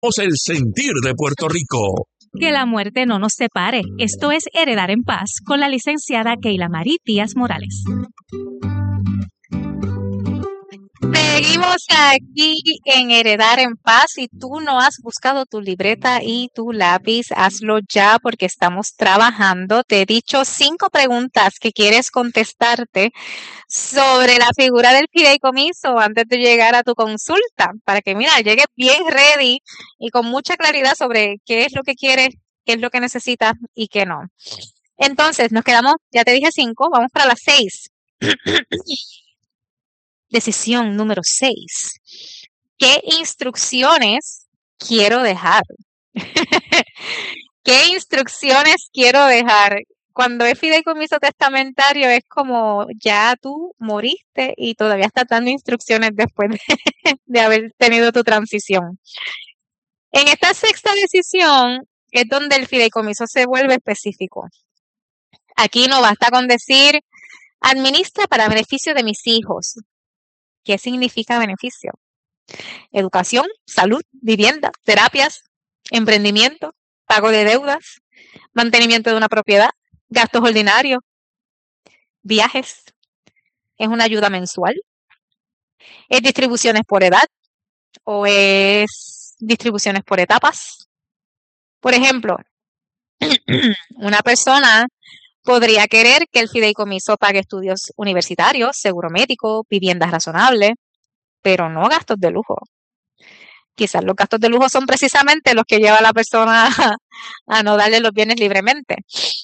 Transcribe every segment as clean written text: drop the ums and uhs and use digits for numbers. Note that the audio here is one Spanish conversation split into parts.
El sentir de Puerto Rico. Que la muerte no nos separe. Esto es Heredar en Paz con la licenciada Keila Marí Díaz Morales. Seguimos aquí en Heredar en Paz. Si tú no has buscado tu libreta y tu lápiz, hazlo ya porque estamos trabajando. Te he dicho 5 preguntas que quieres contestarte sobre la figura del fideicomiso antes de llegar a tu consulta, para que, mira, llegues bien ready y con mucha claridad sobre qué es lo que quieres, qué es lo que necesitas y qué no. Entonces, nos quedamos, ya te dije 5, vamos para las 6. Decisión número 6. ¿Qué instrucciones quiero dejar? ¿Qué instrucciones quiero dejar? Cuando es fideicomiso testamentario es como ya tú moriste y todavía estás dando instrucciones después de haber tenido tu transición. En esta 6ª decisión es donde el fideicomiso se vuelve específico. Aquí no basta con decir, administra para beneficio de mis hijos. ¿Qué significa beneficio? Educación, salud, vivienda, terapias, emprendimiento, pago de deudas, mantenimiento de una propiedad, gastos ordinarios, viajes. ¿Es una ayuda mensual? ¿Es distribuciones por edad? ¿O es distribuciones por etapas? Por ejemplo, una persona podría querer que el fideicomiso pague estudios universitarios, seguro médico, viviendas razonables, pero no gastos de lujo. Quizás los gastos de lujo son precisamente los que lleva a la persona a no darle los bienes libremente.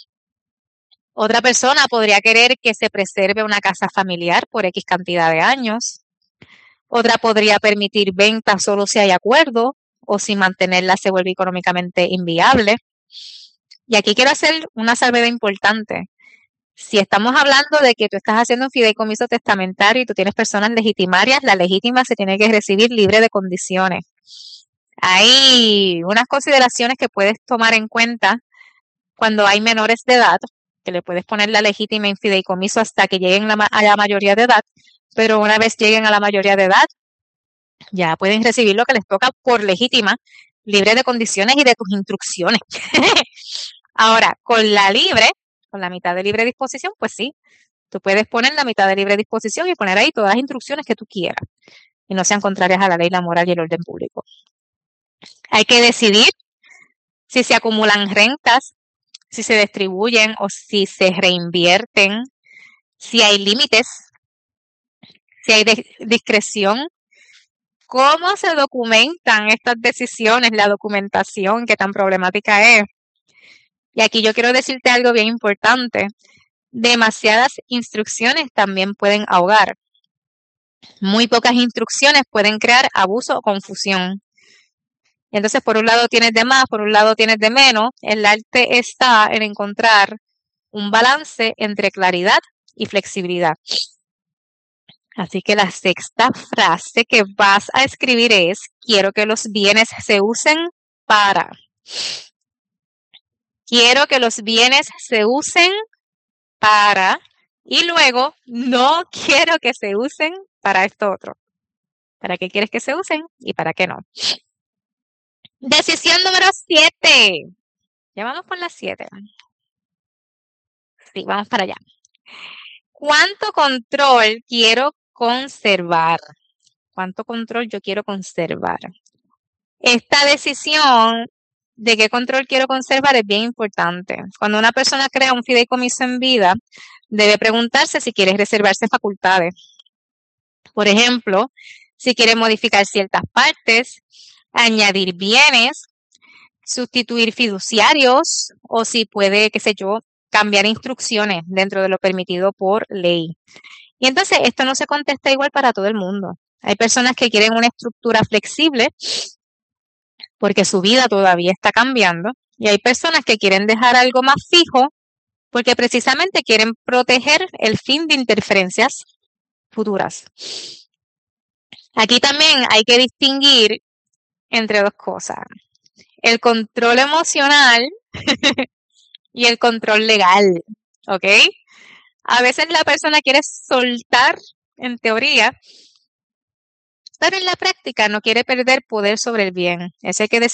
Otra persona podría querer que se preserve una casa familiar por X cantidad de años. Otra podría permitir ventas solo si hay acuerdo o si mantenerla se vuelve económicamente inviable. Y aquí quiero hacer una salvedad importante. Si estamos hablando de que tú estás haciendo un fideicomiso testamentario y tú tienes personas legitimarias, la legítima se tiene que recibir libre de condiciones. Hay unas consideraciones que puedes tomar en cuenta cuando hay menores de edad, que le puedes poner la legítima en fideicomiso hasta que lleguen a la mayoría de edad, pero una vez lleguen a la mayoría de edad, ya pueden recibir lo que les toca por legítima, libre de condiciones y de tus instrucciones. Ahora, con la mitad de libre disposición, pues sí, tú puedes poner la mitad de libre disposición y poner ahí todas las instrucciones que tú quieras y no sean contrarias a la ley, la moral y el orden público. Hay que decidir si se acumulan rentas, si se distribuyen o si se reinvierten, si hay límites, si hay discreción. ¿Cómo se documentan estas decisiones? La documentación, qué tan problemática es. Y aquí yo quiero decirte algo bien importante. Demasiadas instrucciones también pueden ahogar. Muy pocas instrucciones pueden crear abuso o confusión. Entonces, por un lado tienes de más, por un lado tienes de menos. El arte está en encontrar un balance entre claridad y flexibilidad. Así que la 6ª frase que vas a escribir es, quiero que los bienes se usen para. Quiero que los bienes se usen para. Y luego, no quiero que se usen para esto otro. ¿Para qué quieres que se usen y para qué no? Decisión número 7. Ya vamos con la 7. Sí, vamos para allá. ¿Cuánto control quiero conservar? ¿Cuánto control yo quiero conservar? Esta decisión de qué control quiero conservar es bien importante. Cuando una persona crea un fideicomiso en vida, debe preguntarse si quiere reservarse facultades. Por ejemplo, si quiere modificar ciertas partes, añadir bienes, sustituir fiduciarios o si puede, qué sé yo, cambiar instrucciones dentro de lo permitido por ley. Y entonces esto no se contesta igual para todo el mundo. Hay personas que quieren una estructura flexible porque su vida todavía está cambiando y hay personas que quieren dejar algo más fijo porque precisamente quieren proteger el fin de interferencias futuras. Aquí también hay que distinguir entre dos cosas. El control emocional y el control legal, ¿ok? A veces la persona quiere soltar, en teoría, pero en la práctica no quiere perder poder sobre el bien. Eso hay que